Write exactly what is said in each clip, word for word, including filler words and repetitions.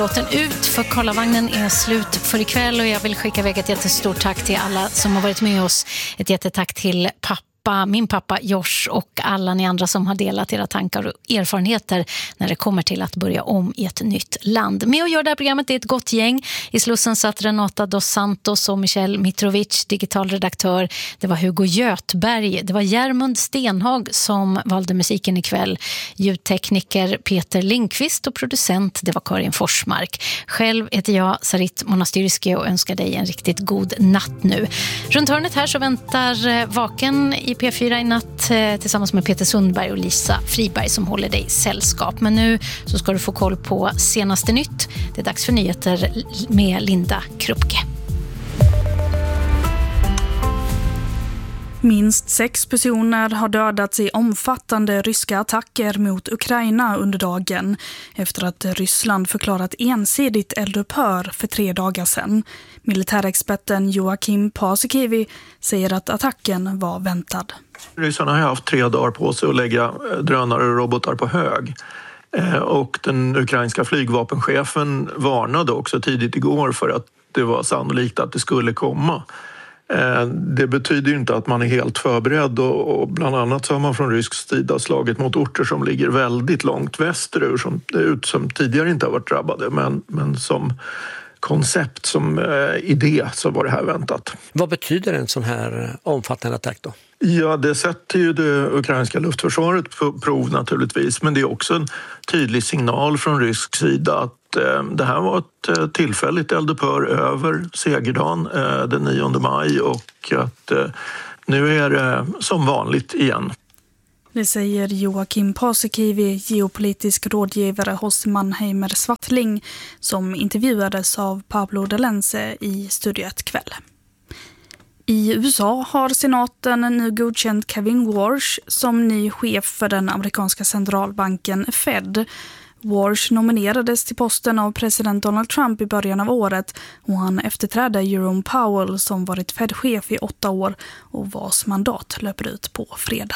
Låten ut för Karlavagnen är slut för ikväll och jag vill skicka iväg ett jättestort tack till alla som har varit med oss. Ett jättetack till pappa. Min pappa Josh och alla ni andra som har delat era tankar och erfarenheter när det kommer till att börja om i ett nytt land. Med att göra det här programmet är ett gott gäng. I Slussen satt Renata dos Santos och Michel Mitrovic, digitalredaktör. Det var Hugo Götberg, det var Järmund Stenhag som valde musiken ikväll. Ljudtekniker Peter Lindqvist och producent, det var Karin Forsmark. Själv heter jag Sarit Monastyrski och önskar dig en riktigt god natt nu. Runt hörnet här så väntar Vaken i P fyra i natt tillsammans med Peter Sundberg och Lisa Friberg som håller dig sällskap. Men nu så ska du få koll på senaste nytt. Det är dags för nyheter med Linda Krupke. Minst sex personer har dödats i omfattande ryska attacker mot Ukraina under dagen efter att Ryssland förklarat ensidigt eldupphör för tre dagar sedan. Militärexperten Joakim Paasikivi säger att attacken var väntad. Ryssarna har haft tre dagar på sig att lägga drönare och robotar på hög. Och den ukrainska flygvapenchefen varnade också tidigt igår för att det var sannolikt att det skulle komma. Det betyder inte att man är helt förberedd och bland annat så har man från rysk sida slagit mot orter som ligger väldigt långt västerur som, ut, som tidigare inte har varit drabbade men, men som koncept, som eh, idé så var det här väntat. Vad betyder en sån här omfattande attack då? Ja, det sätter ju det ukrainska luftförsvaret på prov naturligtvis, men det är också en tydlig signal från rysk sida att eh, det här var ett eh, tillfälligt eldupphör över segerdagen eh, den nionde maj och att eh, nu är det som vanligt igen. Det säger Joakim Paasikivi, geopolitisk rådgivare hos Mannheimer Swartling, som intervjuades av Pablo Delense i Studio ett kväll. I U S A har senaten nu godkänt Kevin Warsh som ny chef för den amerikanska centralbanken Fed. Warsh nominerades till posten av president Donald Trump i början av året och han efterträdde Jerome Powell som varit Fed-chef i åtta år och vars mandat löper ut på fredag.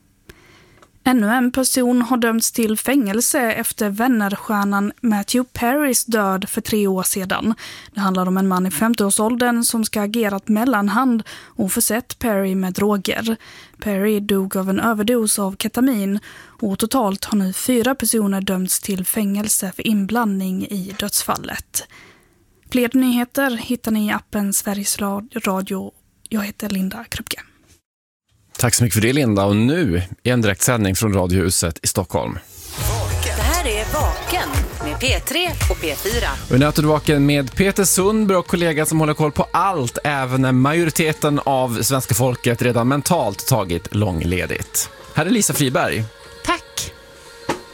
Ännu en person har dömts till fängelse efter vännerstjärnan Matthew Perrys död för tre år sedan. Det handlar om en man i femtioårsåldern som ska ha agerat mellanhand och försett Perry med droger. Perry dog av en överdos av ketamin och totalt har nu fyra personer dömts till fängelse för inblandning i dödsfallet. Fler nyheter hittar ni i appen Sveriges Radio. Jag heter Linda Krupke. Tack så mycket för det, Linda. Och nu är en direktsändning från Radiohuset i Stockholm. Det här är Vaken med P tre och P fyra. Och nu är du vaken med Peter Sundberg och kollega som håller koll på allt, även när majoriteten av svenska folket redan mentalt tagit långledigt. Här är Lisa Friberg.